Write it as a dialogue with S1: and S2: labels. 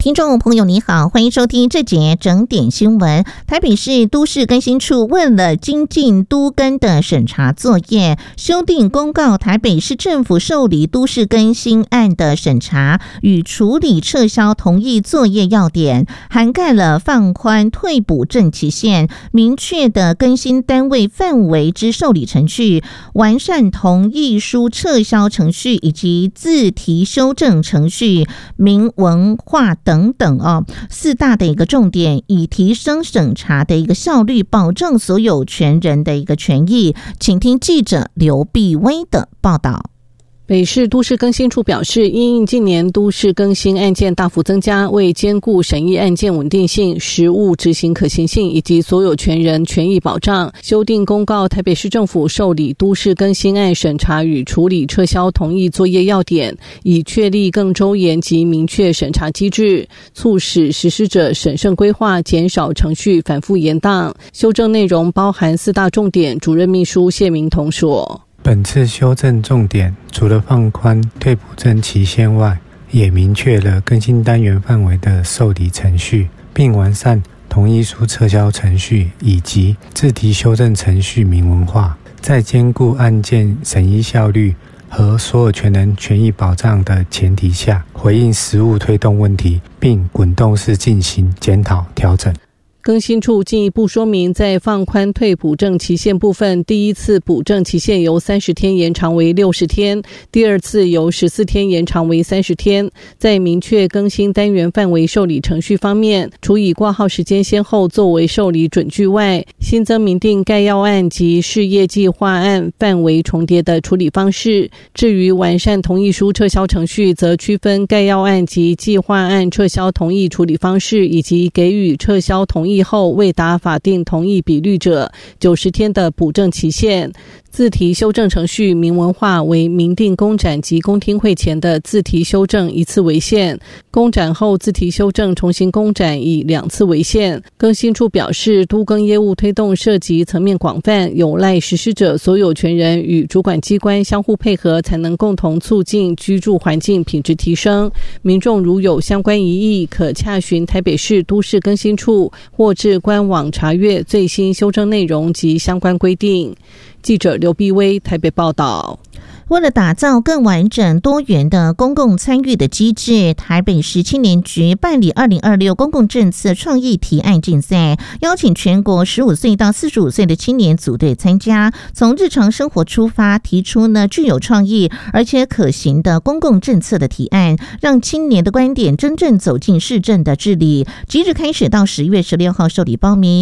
S1: 听众朋友你好，欢迎收听这节整点新闻。台北市都市更新处为了精进都更的审查作业，修订公告台北市政府受理都市更新案的审查与处理撤销同意作业要点，涵盖了放宽退补正期限、明确的更新单位范围之受理程序、完善同意书撤销程序以及自提修正程序、明文化等等四大的一个重点，以提升审查的一个效率，保障所有权人的一个权益。请听记者刘碧薇的报道。
S2: 北市都市更新处表示，因应近年都市更新案件大幅增加，为兼顾审议案件稳定性、实务执行可行性以及所有权人权益保障，修订公告台北市政府受理都市更新案审查与处理撤销同意作业要点，以确立更周延及明确审查机制，促使实施者审慎规划，减少程序反复延宕。修正内容包含4大重点，主任秘书谢明彤说，
S3: 本次修正重点除了放宽退补正期限外，也明确了更新单元范围的受理程序，并完善同意书撤销程序以及自提修正程序明文化，在兼顾案件审议效率和所有权人权益保障的前提下，回应实务推动问题，并滚动式进行检讨调整。
S2: 更新处进一步说明，在放宽退补正期限部分，第一次补正期限由30天延长为60天，第二次由14天延长为30天。在明确更新单元范围受理程序方面，除以挂号时间先后作为受理准据外，新增明定概要案及事业计划案范围重叠的处理方式。至于完善同意书撤销程序，则区分概要案及计划案撤销同意处理方式，以及给予撤销同意后未达法定同意比率者90天的补正期限。自提修正程序明文化为明定公展及公听会前的自提修正一次为限，公展后自提修正重新公展以2次为限。更新处表示，都更业务推动涉及层面广泛，有赖实施者所有权人与主管机关相互配合，才能共同促进居住环境品质提升。民众如有相关疑义，可洽询台北市都市更新处或至官网查阅最新修正内容及相关规定。记者刘碧薇台北报道。
S1: 为了打造更完整多元的公共参与的机制，台北市青年局办理2026公共政策创意提案竞赛，邀请全国15岁到45岁的青年组队参加，从日常生活出发，提出具有创意而且可行的公共政策的提案，让青年的观点真正走进市政的治理。即日开始到10月16号受理报名。